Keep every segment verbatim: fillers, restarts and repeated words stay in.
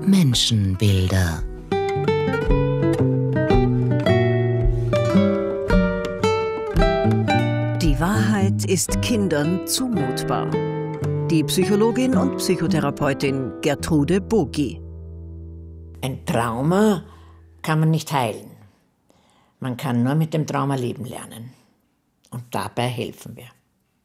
Menschenbilder. Die Wahrheit ist Kindern zumutbar. Die Psychologin und Psychotherapeutin Gertrude Bogi. Ein Trauma kann man nicht heilen. Man kann nur mit dem Trauma leben lernen. Und dabei helfen wir.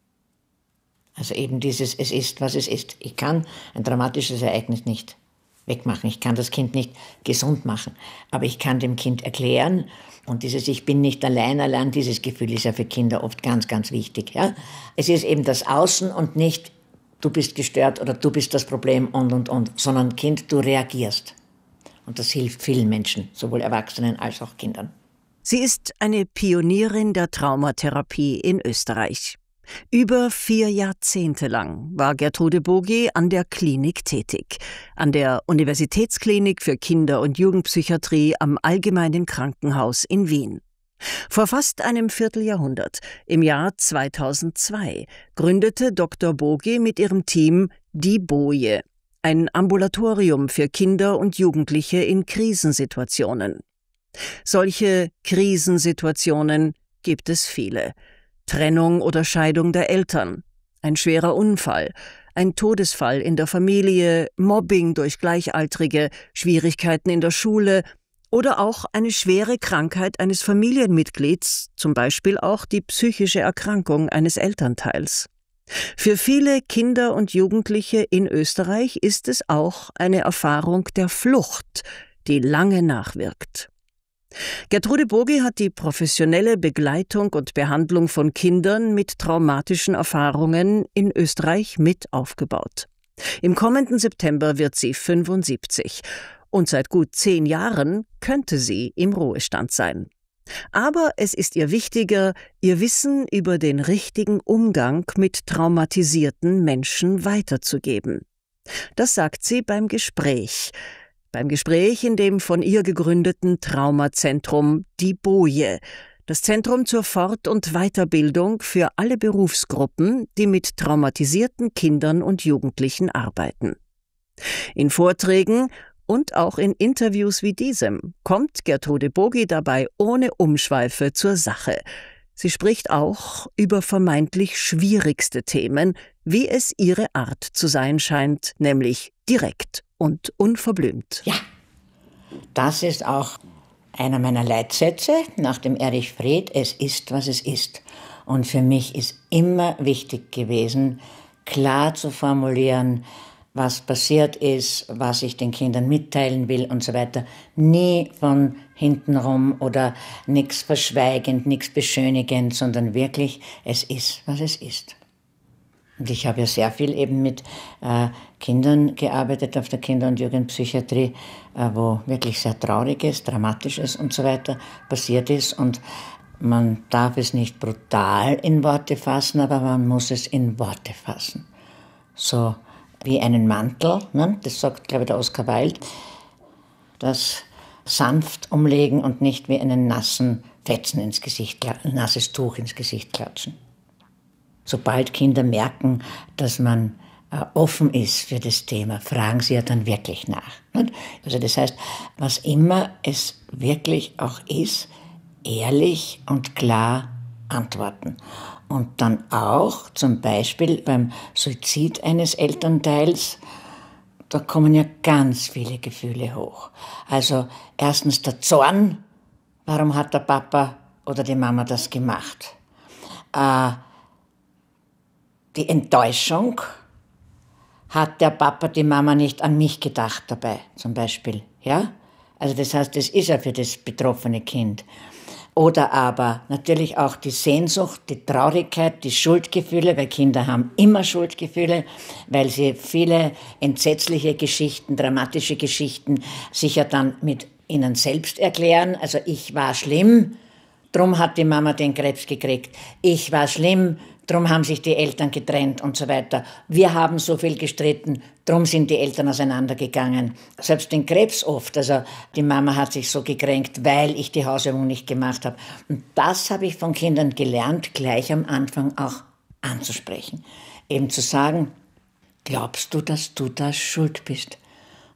Also eben dieses, es ist, was es ist. Ich kann ein dramatisches Ereignis nicht wegmachen. Ich kann das Kind nicht gesund machen. Aber ich kann dem Kind erklären, und dieses Ich bin nicht allein, allein dieses Gefühl ist ja für Kinder oft ganz, ganz wichtig. Ja? Es ist eben das Außen und nicht, du bist gestört oder du bist das Problem und, und, und, sondern Kind, du reagierst. Und das hilft vielen Menschen, sowohl Erwachsenen als auch Kindern. Sie ist eine Pionierin der Traumatherapie in Österreich. Über vier Jahrzehnte lang war Gertrude Bogi an der Klinik tätig, an der Universitätsklinik für Kinder- und Jugendpsychiatrie am Allgemeinen Krankenhaus in Wien. Vor fast einem Vierteljahrhundert, im Jahr zweitausendzwei, gründete Doktor Bogi mit ihrem Team die Boje, ein Ambulatorium für Kinder und Jugendliche in Krisensituationen. Solche Krisensituationen gibt es viele. Trennung oder Scheidung der Eltern, ein schwerer Unfall, ein Todesfall in der Familie, Mobbing durch Gleichaltrige, Schwierigkeiten in der Schule oder auch eine schwere Krankheit eines Familienmitglieds, zum Beispiel auch die psychische Erkrankung eines Elternteils. Für viele Kinder und Jugendliche in Österreich ist es auch eine Erfahrung der Flucht, die lange nachwirkt. Gertrude Bogi hat die professionelle Begleitung und Behandlung von Kindern mit traumatischen Erfahrungen in Österreich mit aufgebaut. Im kommenden September wird sie fünfundsiebzig und seit gut zehn Jahren könnte sie im Ruhestand sein. Aber es ist ihr wichtiger, ihr Wissen über den richtigen Umgang mit traumatisierten Menschen weiterzugeben. Das sagt sie beim Gespräch. Beim Gespräch in dem von ihr gegründeten Traumazentrum Die Boje, das Zentrum zur Fort- und Weiterbildung für alle Berufsgruppen, die mit traumatisierten Kindern und Jugendlichen arbeiten. In Vorträgen und auch in Interviews wie diesem kommt Gertrude Bogi dabei ohne Umschweife zur Sache. Sie spricht auch über vermeintlich schwierigste Themen, wie es ihre Art zu sein scheint, nämlich direkt und unverblümt. Ja, das ist auch einer meiner Leitsätze nach dem Erich Fried, es ist, was es ist. Und für mich ist immer wichtig gewesen, klar zu formulieren, was passiert ist, was ich den Kindern mitteilen will und so weiter. Nie von hintenrum oder nichts verschweigend, nichts beschönigend, sondern wirklich, es ist, was es ist. Und ich habe ja sehr viel eben mit äh, Kindern gearbeitet auf der Kinder- und Jugendpsychiatrie, äh, wo wirklich sehr Trauriges, Dramatisches und so weiter passiert ist. Und man darf es nicht brutal in Worte fassen, aber man muss es in Worte fassen. So wie einen Mantel, ne? Das sagt, glaube ich, der Oscar Wilde, das sanft umlegen und nicht wie einen nassen Fetzen ins Gesicht, ein nasses Tuch ins Gesicht klatschen. Sobald Kinder merken, dass man äh, offen ist für das Thema, fragen sie ja dann wirklich nach. Nicht? Also das heißt, was immer es wirklich auch ist, ehrlich und klar antworten. Und dann auch zum Beispiel beim Suizid eines Elternteils, da kommen ja ganz viele Gefühle hoch. Also erstens der Zorn, warum hat der Papa oder die Mama das gemacht? Äh, die Enttäuschung, hat der Papa, die Mama nicht an mich gedacht dabei, zum Beispiel. Ja? Also das heißt, das ist ja für das betroffene Kind. Oder aber natürlich auch die Sehnsucht, die Traurigkeit, die Schuldgefühle, weil Kinder haben immer Schuldgefühle, weil sie viele entsetzliche Geschichten, dramatische Geschichten sicher dann mit ihnen selbst erklären. Also ich war schlimm, drum hat die Mama den Krebs gekriegt. Ich war schlimm, drum haben sich die Eltern getrennt und so weiter. Wir haben so viel gestritten, drum sind die Eltern auseinandergegangen. Selbst den Krebs oft, also die Mama hat sich so gekränkt, weil ich die Hausübung nicht gemacht habe. Und das habe ich von Kindern gelernt, gleich am Anfang auch anzusprechen. Eben zu sagen, glaubst du, dass du da schuld bist?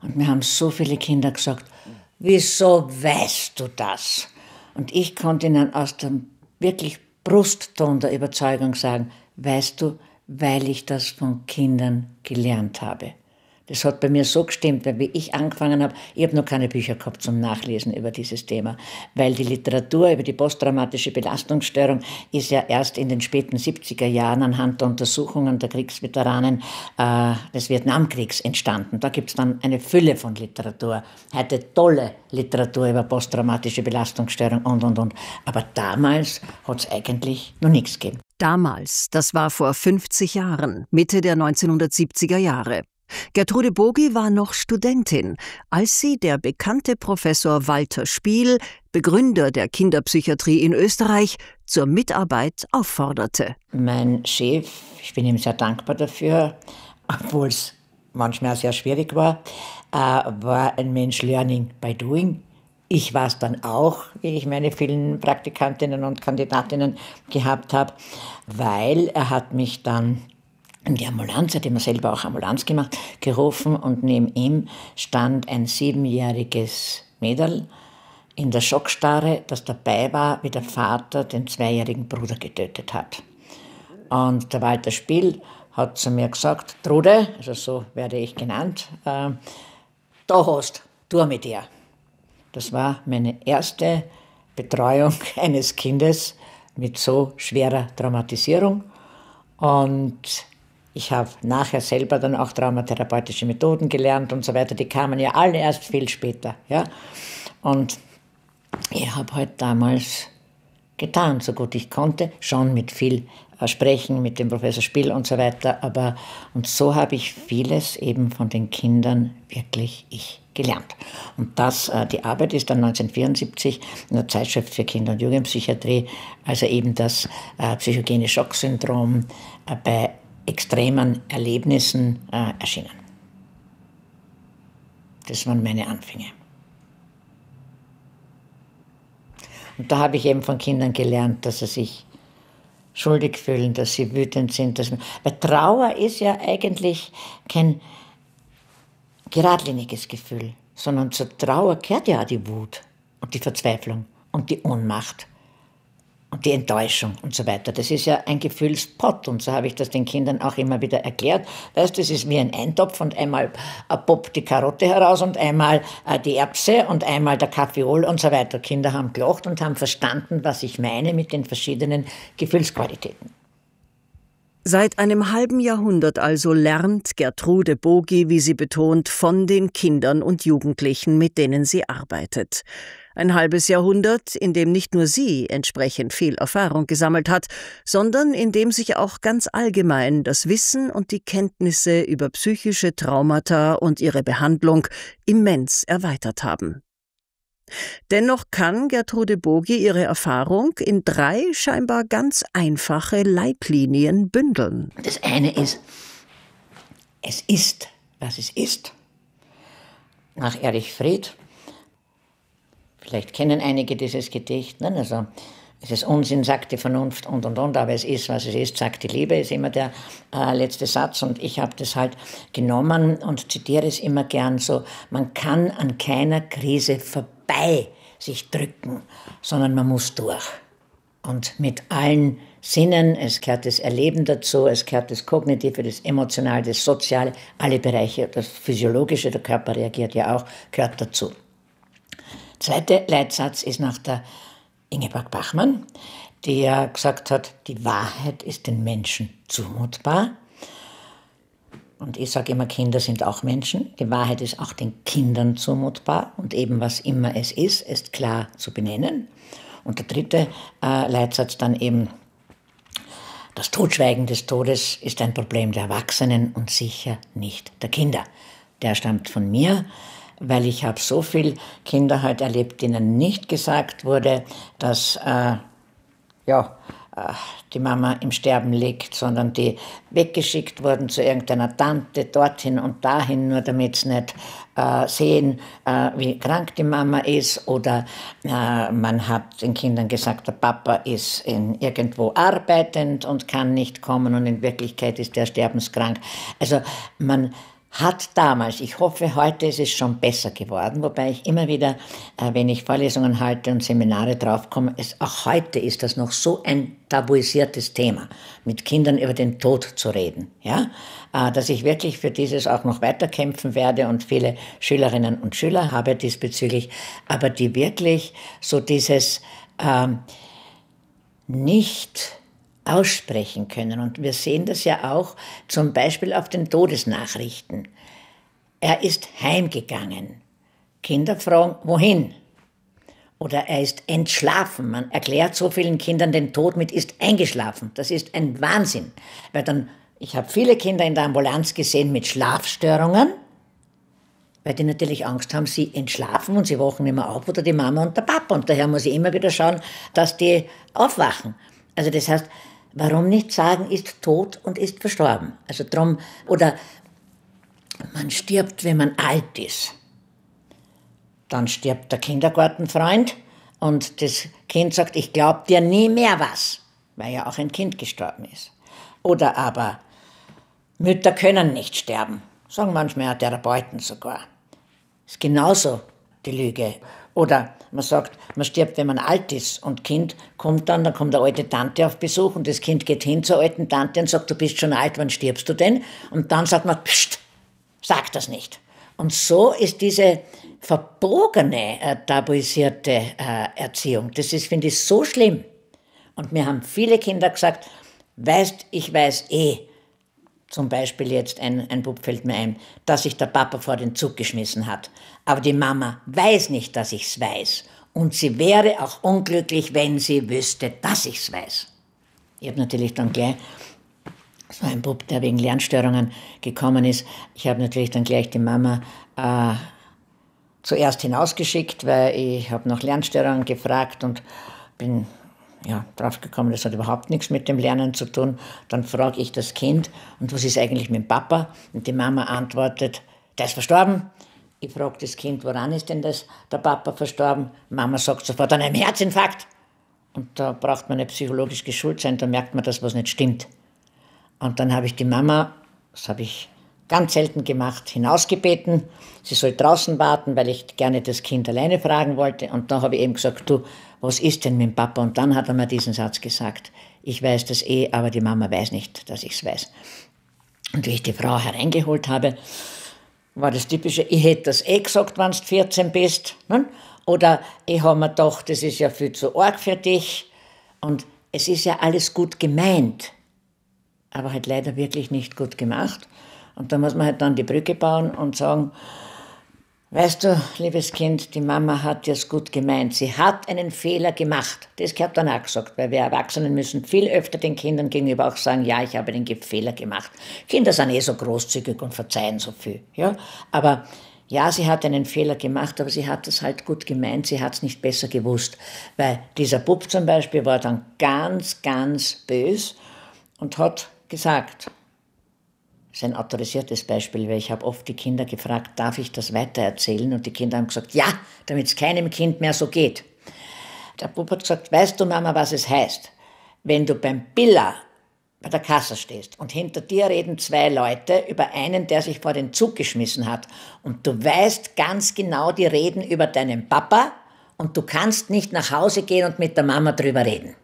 Und mir haben so viele Kinder gesagt, wieso weißt du das? Und ich konnte ihnen aus dem wirklich Brustton der Überzeugung sagen, weißt du, weil ich das von Kindern gelernt habe. Das hat bei mir so gestimmt, weil wie ich angefangen habe, ich habe noch keine Bücher gehabt zum Nachlesen über dieses Thema, weil die Literatur über die posttraumatische Belastungsstörung ist ja erst in den späten siebziger Jahren anhand der Untersuchungen der Kriegsveteranen äh, des Vietnamkriegs entstanden. Da gibt es dann eine Fülle von Literatur, heute tolle Literatur über posttraumatische Belastungsstörung und, und, und. Aber damals hat es eigentlich noch nichts gegeben. Damals, das war vor fünfzig Jahren, Mitte der neunzehnhundertsiebziger Jahre. Gertrude Bogi war noch Studentin, als sie der bekannte Professor Walter Spiel, Begründer der Kinderpsychiatrie in Österreich, zur Mitarbeit aufforderte. Mein Chef, ich bin ihm sehr dankbar dafür, obwohl es manchmal auch sehr schwierig war, äh, war ein Mensch Learning by Doing. Ich war es dann auch, wie ich meine vielen Praktikantinnen und Kandidatinnen gehabt habe, weil er hat mich dann in die Ambulanz, hat immer selber auch Ambulanz gemacht, gerufen und neben ihm stand ein siebenjähriges Mädel in der Schockstarre, das dabei war, wie der Vater den zweijährigen Bruder getötet hat. Und der Walter Spiel hat zu mir gesagt, Trude, also so werde ich genannt, äh, da hast, tu mit dir. Das war meine erste Betreuung eines Kindes mit so schwerer Traumatisierung. Und ich habe nachher selber dann auch traumatherapeutische Methoden gelernt und so weiter. Die kamen ja alle erst viel später. Ja? Und ich habe halt damals getan, so gut ich konnte, schon mit viel äh, Sprechen, mit dem Professor Spiel und so weiter. Aber, und so habe ich vieles eben von den Kindern wirklich ich gelernt. Und das, äh, die Arbeit ist dann neunzehnhundertvierundsiebzig in der Zeitschrift für Kinder- und Jugendpsychiatrie, also eben das äh, psychogene Schocksyndrom äh, bei extremen Erlebnissen äh, erschienen. Das waren meine Anfänge. Und da habe ich eben von Kindern gelernt, dass sie sich schuldig fühlen, dass sie wütend sind. Dass man, weil Trauer ist ja eigentlich kein geradliniges Gefühl, sondern zur Trauer gehört ja auch die Wut und die Verzweiflung und die Ohnmacht und die Enttäuschung und so weiter. Das ist ja ein Gefühlspott und so habe ich das den Kindern auch immer wieder erklärt. Weißt du, das ist wie ein Eintopf und einmal poppt die Karotte heraus und einmal äh, die Erbse und einmal der Kaffeeol und so weiter. Kinder haben gelacht und haben verstanden, was ich meine mit den verschiedenen Gefühlsqualitäten. Seit einem halben Jahrhundert also lernt Gertrude Bogi, wie sie betont, von den Kindern und Jugendlichen, mit denen sie arbeitet. Ein halbes Jahrhundert, in dem nicht nur sie entsprechend viel Erfahrung gesammelt hat, sondern in dem sich auch ganz allgemein das Wissen und die Kenntnisse über psychische Traumata und ihre Behandlung immens erweitert haben. Dennoch kann Gertrude Bogi ihre Erfahrung in drei scheinbar ganz einfache Leitlinien bündeln. Das eine ist, es ist, was es ist. Nach Erich Fried, vielleicht kennen einige dieses Gedicht, ne? Also es ist Unsinn, sagt die Vernunft und und und, aber es ist, was es ist, sagt die Liebe, ist immer der äh, letzte Satz. Und ich habe das halt genommen und zitiere es immer gern so, man kann an keiner Krise vorbei sich drücken, sondern man muss durch. Und mit allen Sinnen, es gehört das Erleben dazu, es gehört das Kognitive, das Emotionale, das Soziale, alle Bereiche, das Physiologische, der Körper reagiert ja auch, gehört dazu. Zweiter Leitsatz ist nach der Ingeborg Bachmann, die ja gesagt hat, die Wahrheit ist den Menschen zumutbar. Und ich sage immer, Kinder sind auch Menschen. Die Wahrheit ist auch den Kindern zumutbar. Und eben was immer es ist, ist klar zu benennen. Und der dritte äh, Leitsatz dann eben, das Totschweigen des Todes ist ein Problem der Erwachsenen und sicher nicht der Kinder. Der stammt von mir, weil ich habe so viele Kinder halt erlebt, denen nicht gesagt wurde, dass äh, ja, äh, die Mama im Sterben liegt, sondern die weggeschickt wurden zu irgendeiner Tante, dorthin und dahin, nur damit sie nicht äh, sehen, äh, wie krank die Mama ist. Oder äh, man hat den Kindern gesagt, der Papa ist in irgendwo arbeitend und kann nicht kommen und in Wirklichkeit ist der sterbenskrank. Also man hat damals, ich hoffe, heute ist es schon besser geworden, wobei ich immer wieder, äh, wenn ich Vorlesungen halte und Seminare draufkomme, es, auch heute ist das noch so ein tabuisiertes Thema, mit Kindern über den Tod zu reden, ja, äh, dass ich wirklich für dieses auch noch weiterkämpfen werde und viele Schülerinnen und Schüler habe diesbezüglich, aber die wirklich so dieses ähm, nicht aussprechen können. Und wir sehen das ja auch zum Beispiel auf den Todesnachrichten. Er ist heimgegangen. Kinder fragen, wohin? Oder er ist entschlafen. Man erklärt so vielen Kindern den Tod mit ist eingeschlafen. Das ist ein Wahnsinn. Weil dann, ich habe viele Kinder in der Ambulanz gesehen mit Schlafstörungen, weil die natürlich Angst haben, sie entschlafen und sie wachen nicht mehr auf, oder die Mama und der Papa. Und daher muss ich immer wieder schauen, dass die aufwachen. Also das heißt, warum nicht sagen, ist tot und ist verstorben? Also drum, oder man stirbt, wenn man alt ist. Dann stirbt der Kindergartenfreund und das Kind sagt, ich glaube dir nie mehr was, weil ja auch ein Kind gestorben ist. Oder aber, Mütter können nicht sterben, sagen manchmal auch Therapeuten sogar. Ist genauso die Lüge. Oder man sagt, man stirbt, wenn man alt ist und Kind kommt dann, dann kommt eine alte Tante auf Besuch und das Kind geht hin zur alten Tante und sagt, du bist schon alt, wann stirbst du denn? Und dann sagt man, pst, sag das nicht. Und so ist diese verbogene, äh, tabuisierte äh, Erziehung, das ist, finde ich, so schlimm. Und mir haben viele Kinder gesagt, weißt, ich weiß eh, zum Beispiel jetzt, ein, ein Bub fällt mir ein, dass sich der Papa vor den Zug geschmissen hat. Aber die Mama weiß nicht, dass ich's weiß. Und sie wäre auch unglücklich, wenn sie wüsste, dass ich's weiß. Ich habe natürlich dann gleich, das war ein Bub, der wegen Lernstörungen gekommen ist, ich habe natürlich dann gleich die Mama äh, zuerst hinausgeschickt, weil ich habe nach Lernstörungen gefragt und bin ja, drauf gekommen, das hat überhaupt nichts mit dem Lernen zu tun. Dann frage ich das Kind, und was ist eigentlich mit dem Papa? Und die Mama antwortet, der ist verstorben. Ich frage das Kind, woran ist denn das, der Papa verstorben? Mama sagt sofort, an einem Herzinfarkt. Und da braucht man nicht psychologisch geschult sein, da merkt man, dass was nicht stimmt. Und dann habe ich die Mama, das habe ich ganz selten gemacht, hinausgebeten. Sie soll draußen warten, weil ich gerne das Kind alleine fragen wollte. Und dann habe ich eben gesagt, du, was ist denn mit dem Papa? Und dann hat er mir diesen Satz gesagt, ich weiß das eh, aber die Mama weiß nicht, dass ich es weiß. Und wie ich die Frau hereingeholt habe, war das typische, ich hätte das eh gesagt, wenn du vierzehn bist. Ne? Oder ich habe mir gedacht, das ist ja viel zu arg für dich. Und es ist ja alles gut gemeint, aber halt leider wirklich nicht gut gemacht. Und da muss man halt dann die Brücke bauen und sagen, weißt du, liebes Kind, die Mama hat es gut gemeint. Sie hat einen Fehler gemacht. Das gehört dann auch gesagt, weil wir Erwachsenen müssen viel öfter den Kindern gegenüber auch sagen, ja, ich habe den Fehler gemacht. Kinder sind eh so großzügig und verzeihen so viel. Ja? Aber ja, sie hat einen Fehler gemacht, aber sie hat es halt gut gemeint, sie hat es nicht besser gewusst. Weil dieser Bub zum Beispiel war dann ganz, ganz bös und hat gesagt, das ist ein autorisiertes Beispiel, weil ich habe oft die Kinder gefragt, darf ich das weitererzählen? Und die Kinder haben gesagt, ja, damit es keinem Kind mehr so geht. Der Bub hat gesagt, weißt du, Mama, was es heißt? Wenn du beim Billa bei der Kasse stehst und hinter dir reden zwei Leute über einen, der sich vor den Zug geschmissen hat und du weißt ganz genau, die reden über deinen Papa und du kannst nicht nach Hause gehen und mit der Mama drüber reden,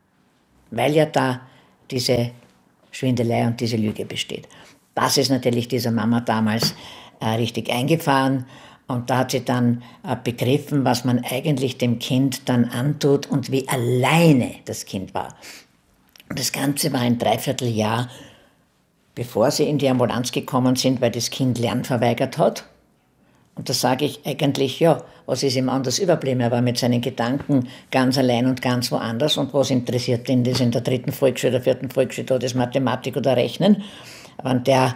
weil ja da diese Schwindelei und diese Lüge besteht. Das ist natürlich dieser Mama damals äh, richtig eingefahren und da hat sie dann äh, begriffen, was man eigentlich dem Kind dann antut und wie alleine das Kind war. Und das Ganze war ein Dreivierteljahr, bevor sie in die Ambulanz gekommen sind, weil das Kind Lernen verweigert hat. Und da sage ich eigentlich, ja, was ist ihm anders überblieben? Er war mit seinen Gedanken ganz allein und ganz woanders. Und was interessiert ihn das in der dritten Volksschule, der vierten Volksschule, da das Mathematik oder Rechnen? Wenn der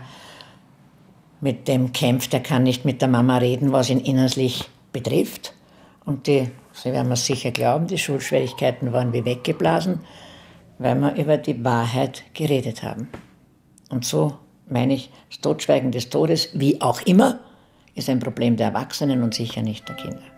mit dem kämpft, der kann nicht mit der Mama reden, was ihn innerlich betrifft. Und die, Sie werden mir sicher glauben, die Schulschwierigkeiten waren wie weggeblasen, weil wir über die Wahrheit geredet haben. Und so meine ich, das Totschweigen des Todes, wie auch immer, ist ein Problem der Erwachsenen und sicher nicht der Kinder.